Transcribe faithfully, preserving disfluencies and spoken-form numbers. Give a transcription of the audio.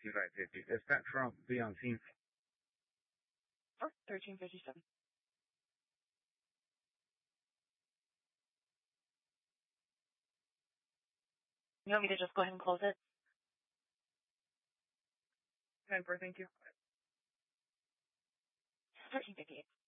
sixty-five fifty. Does that truck be on scene? Oh, thirteen fifty-seven. You want me to just go ahead and close it? ten four, thank you. thirteen fifty-eight.